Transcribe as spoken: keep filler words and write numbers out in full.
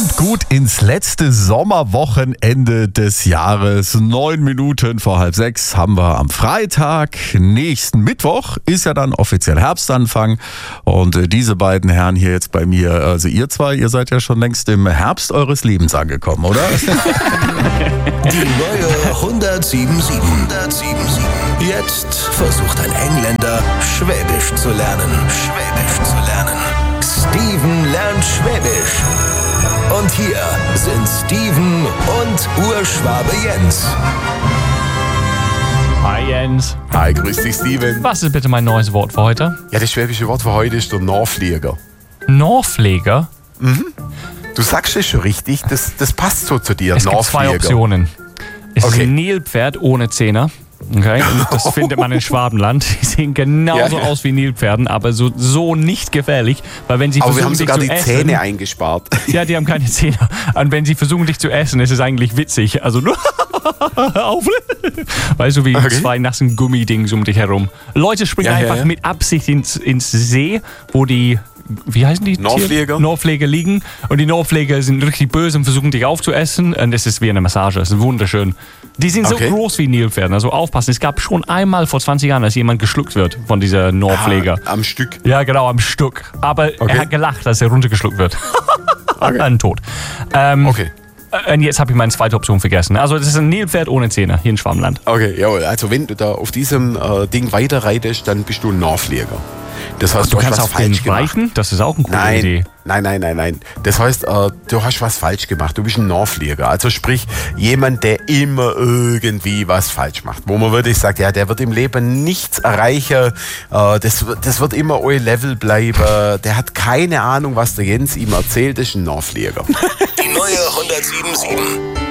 Kommt gut ins letzte Sommerwochenende des Jahres. Neun Minuten vor halb sechs haben wir am Freitag. Nächsten Mittwoch ist ja dann offiziell Herbstanfang. Und äh, diese beiden Herren hier jetzt bei mir, also ihr zwei, ihr seid ja schon längst im Herbst eures Lebens angekommen, oder? Die neue hundertsiebundsiebzig. hundertsiebenundsiebzig. Jetzt versucht ein Engländer, Schwäbisch zu lernen. Schwäbisch zu lernen. Steven lernt Schwäbisch. Und hier sind Steven und Urschwabe Jens. Hi Jens. Hi, grüß dich Steven. Was ist bitte mein neues Wort für heute? Ja, das schwäbische Wort für heute ist der Norflieger. Norfleger? Du sagst es schon richtig, das, das passt so zu dir, Es gibt zwei Norflieger. Optionen. Es Okay. ist ein Nilpferd ohne Zähne. Okay, und das findet man in Schwabenland. Die sehen genauso Ja, ja. aus wie Nilpferden, aber so, so nicht gefährlich, weil wenn sie Aber wir versuchen, haben dich sogar zu die essen, Zähne eingespart. ja, die haben keine Zähne. Und wenn sie versuchen, dich zu essen, ist es eigentlich witzig. Also nur auf. Weißt du, wie Okay. zwei nassen Gummidings um dich herum. Leute springen Ja, ja, einfach ja. mit Absicht ins, ins See, wo die, wie heißen die? Norfleger. Tiere? Norfleger liegen. Und die Norfleger sind richtig böse und versuchen dich aufzuessen. Und das ist wie eine Massage. Das ist wunderschön. Die sind so Okay. groß wie Nilpferden. Also aufpassen. Es gab schon einmal vor zwanzig Jahren, dass jemand geschluckt wird von dieser Norfleger. Ah, am Stück. Ja, genau, am Stück. Aber Okay. er hat gelacht, als er runtergeschluckt wird. Dann tot. Ähm, Okay. Und jetzt habe ich meine zweite Option vergessen. Also das ist ein Nilpferd ohne Zähne hier in Schwabenland. Okay, jawohl. Also wenn du da auf diesem äh, Ding weiterreitest, dann bist du ein Norflieger. Das heißt, Du hast kannst was auf den falsch gemacht. reiten? Das ist auch eine gute Nein, Idee. nein, nein, nein, nein. Das heißt, äh, du hast was falsch gemacht. Du bist ein Norflieger. Also sprich, jemand, der immer irgendwie was falsch macht. Wo man wirklich sagt, ja, der wird im Leben nichts erreichen. Äh, das, das wird immer euer Level bleiben. Der hat keine Ahnung, was der Jens ihm erzählt. Das ist ein Norflieger. Die neue hundertsiebundsiebzig.